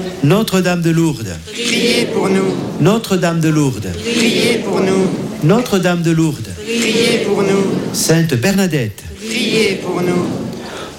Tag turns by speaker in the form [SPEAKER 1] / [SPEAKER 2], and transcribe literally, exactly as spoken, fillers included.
[SPEAKER 1] Notre-Dame de Lourdes,
[SPEAKER 2] priez pour nous.
[SPEAKER 1] Notre-Dame de Lourdes,
[SPEAKER 2] Priez pour nous.
[SPEAKER 1] Notre-Dame de Lourdes,
[SPEAKER 2] Priez pour nous.
[SPEAKER 1] Sainte Bernadette,
[SPEAKER 2] Priez pour nous.